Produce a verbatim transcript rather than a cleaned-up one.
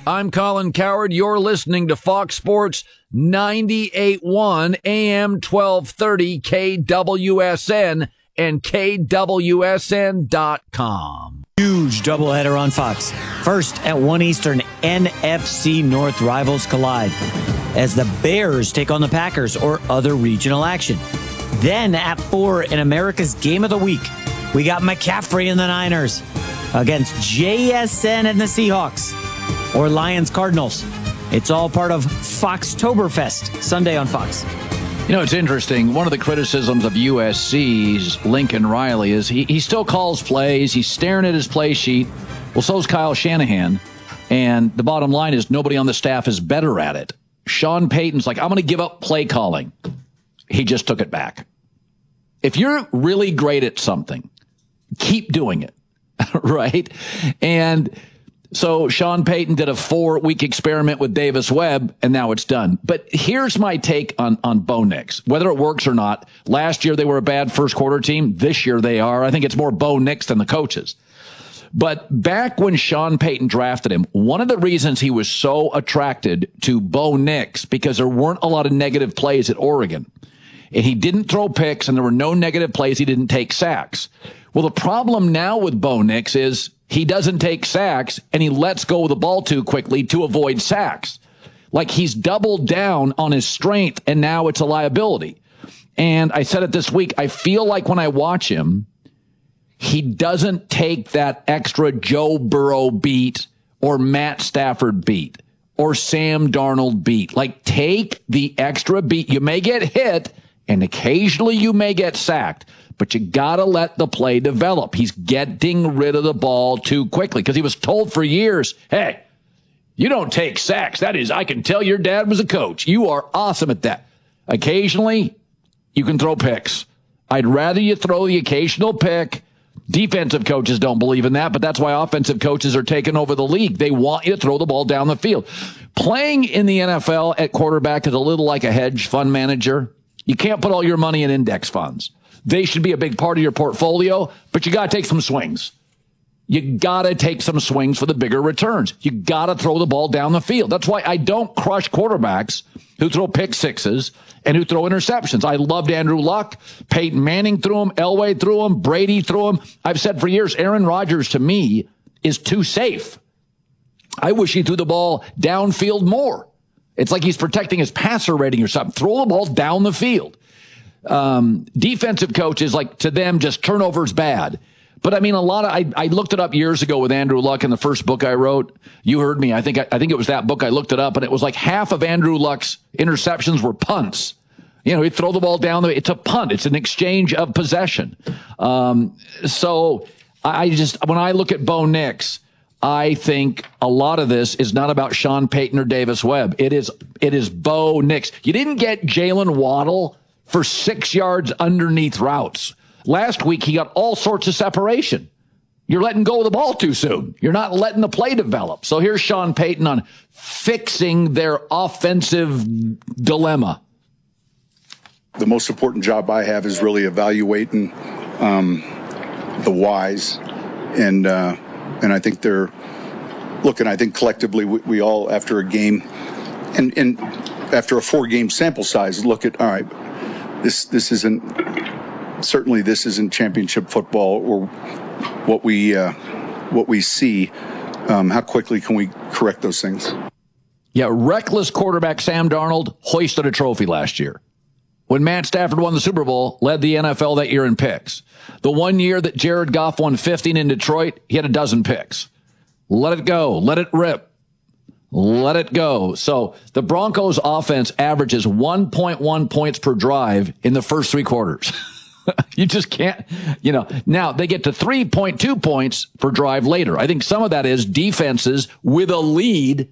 I'm Colin Cowherd. You're listening to Fox Sports ninety-eight point one A M twelve thirty K W S N and K W S N dot com. Huge doubleheader on Fox. First at one Eastern, N F C North rivals collide as the Bears take on the Packers or other regional action. Then at four in America's Game of the Week, we got McCaffrey and the Niners against J S N and the Seahawks or Lions Cardinals. It's all part of Foxtoberfest, Sunday on Fox. You know, it's interesting. One of the criticisms of U S C's Lincoln Riley is he, he still calls plays. He's staring at his play sheet. Well, so's Kyle Shanahan. And the bottom line is nobody on the staff is better at it. Sean Payton's like, I'm going to give up play calling. He just took it back. If you're really great at something, keep doing it, right? And so Sean Payton did a four-week experiment with Davis Webb, and now it's done. But here's my take on, on Bo Nix, whether it works or not. Last year, they were a bad first-quarter team. This year, they are. I think it's more Bo Nix than the coaches. But back when Sean Payton drafted him, one of the reasons he was so attracted to Bo Nix, because there weren't a lot of negative plays at Oregon. And he didn't throw picks, and there were no negative plays. He didn't take sacks. Well, the problem now with Bo Nix is he doesn't take sacks, and he lets go of the ball too quickly to avoid sacks. Like he's doubled down on his strength, and now it's a liability. And I said it this week, I feel like when I watch him, he doesn't take that extra Joe Burrow beat or Matt Stafford beat or Sam Darnold beat. Like take the extra beat. You may get hit, and occasionally you may get sacked, but you got to let the play develop. He's getting rid of the ball too quickly because he was told for years, hey, you don't take sacks. That is, I can tell your dad was a coach. You are awesome at that. Occasionally, you can throw picks. I'd rather you throw the occasional pick. Defensive coaches don't believe in that, but that's why offensive coaches are taking over the league. They want you to throw the ball down the field. Playing in the N F L at quarterback is a little like a hedge fund manager. You can't put all your money in index funds. They should be a big part of your portfolio, but you got to take some swings. You got to take some swings for the bigger returns. You got to throw the ball down the field. That's why I don't crush quarterbacks who throw pick sixes and who throw interceptions. I loved Andrew Luck. Peyton Manning threw him. Elway threw him. Brady threw him. I've said for years, Aaron Rodgers to me is too safe. I wish he threw the ball downfield more. It's like he's protecting his passer rating or something. Throw the ball down the field. Um, defensive coaches, like to them, just turnovers bad. But I mean, a lot of, I, I looked it up years ago with Andrew Luck in the first book I wrote. You heard me. I think, I, I think it was that book. I looked it up and it was like half of Andrew Luck's interceptions were punts. You know, he'd throw the ball down. The, it's a punt. It's an exchange of possession. Um, so I just, when I look at Bo Nix, I think a lot of this is not about Sean Payton or Davis Webb. It is, it is Bo Nix. You didn't get Jalen Waddle for six yards underneath routes. Last week, he got all sorts of separation. You're letting go of the ball too soon. You're not letting the play develop. So here's Sean Payton on fixing their offensive dilemma. The most important job I have is really evaluating um, the whys. And, uh, and I think they're looking, I think collectively we, we all, after a game and, and after a four-game sample size, look at, all right, this this isn't, certainly this isn't championship football or what we uh, what we see. Um, how quickly can we correct those things? Yeah, reckless quarterback Sam Darnold hoisted a trophy last year. When Matt Stafford won the Super Bowl, led the N F L that year in picks. The one year that Jared Goff won fifteen in Detroit, he had a dozen picks. Let it go. Let it rip. Let it go. So the Broncos offense averages one point one points per drive in the first three quarters. You just can't, you know, now they get to three point two points per drive later. I think some of that is defenses with a lead